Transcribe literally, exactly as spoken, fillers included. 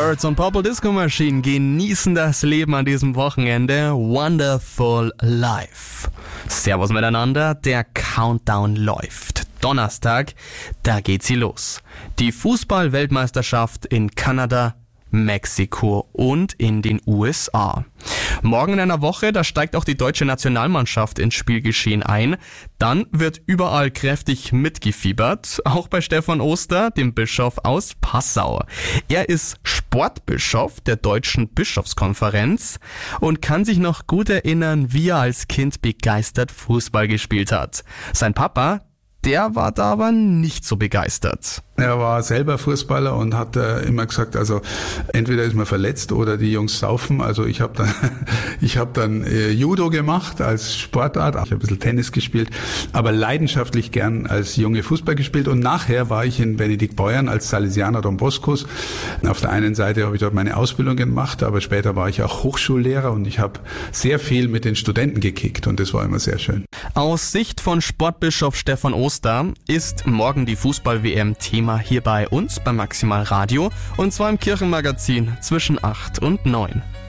Birds und Purple Disco Machine genießen das Leben an diesem Wochenende. Wonderful Life. Servus miteinander, der Countdown läuft. Donnerstag, da geht sie los. Die Fußball-Weltmeisterschaft in Kanada, Mexiko und in den U S A. Morgen in einer Woche, da steigt auch die deutsche Nationalmannschaft ins Spielgeschehen ein. Dann wird überall kräftig mitgefiebert, auch bei Stefan Oster, dem Bischof aus Passau. Er ist Sportbischof der Deutschen Bischofskonferenz und kann sich noch gut erinnern, wie er als Kind begeistert Fußball gespielt hat. Sein Papa, der war da aber nicht so begeistert. Er war selber Fußballer und hat äh, immer gesagt, also entweder ist man verletzt oder die Jungs saufen. Also ich habe dann, ich habe dann äh, Judo gemacht als Sportart. Ich habe ein bisschen Tennis gespielt, aber leidenschaftlich gern als Junge Fußball gespielt. Und nachher war ich in Benediktbeuern als Salesianer Don Boscos. Auf der einen Seite habe ich dort meine Ausbildung gemacht, aber später war ich auch Hochschullehrer und ich habe sehr viel mit den Studenten gekickt und das war immer sehr schön. Aus Sicht von Sportbischof Stefan Oster ist morgen die Fußball-W M Thema hier bei uns beim Maximal Radio und zwar im Kirchenmagazin zwischen acht und neun.